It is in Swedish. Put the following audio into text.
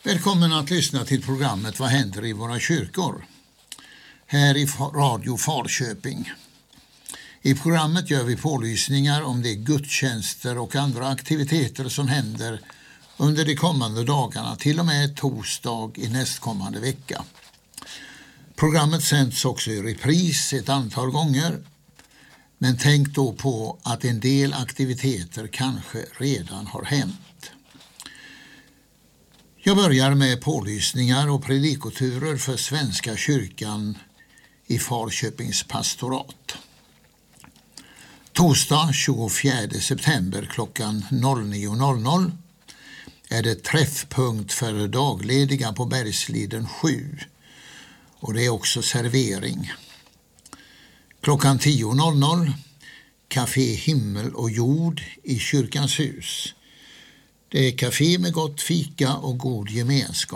Välkommen att lyssna till programmet Vad händer i våra kyrkor? Här i Radio Falköping. I programmet gör vi pålysningar om de gudstjänster och andra aktiviteter som händer under de kommande dagarna till och med torsdag i nästkommande vecka. Programmet sänds också i repris ett antal gånger, men tänk då på att en del aktiviteter kanske redan har hänt. Jag börjar med pålysningar och predikoturer för Svenska kyrkan i Falköpings pastorat. Torsdag 24 september klockan 09.00 är det träffpunkt för daglediga på Bergsliden 7 och det är också servering. Klockan 10.00 Café Himmel och jord i Kyrkans hus. Det är kafé med gott fika och god gemenskap.